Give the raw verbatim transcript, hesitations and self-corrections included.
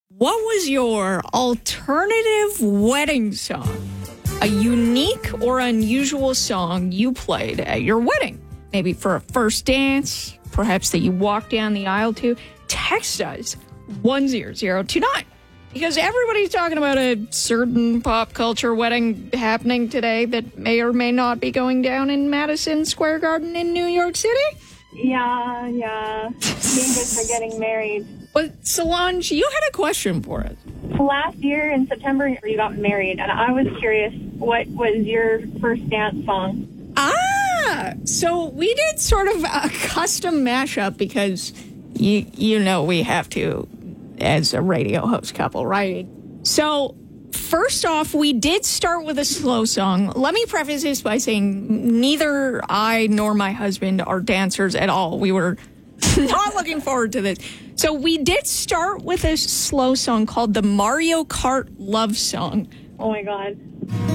What was your alternative wedding song? A unique or unusual song you played at your wedding? Maybe for a first dance, perhaps that you walked down the aisle to. Text us one zero zero two nine. Because everybody's talking about a certain pop culture wedding happening today that may or may not be going down in Madison Square Garden in New York City. Yeah, yeah. Neighbors are getting married. But Solange, you had a question for us. Last year in September, you got married, and I was curious, what was your first dance song? Ah, so we did sort of a custom mashup because you you know we have to as a radio host couple, right? So first off, we did start with a slow song. Let me preface this by saying neither I nor my husband are dancers at all. We were not looking forward to this. So we did start with a slow song called the Mario Kart Love Song. Oh, my God.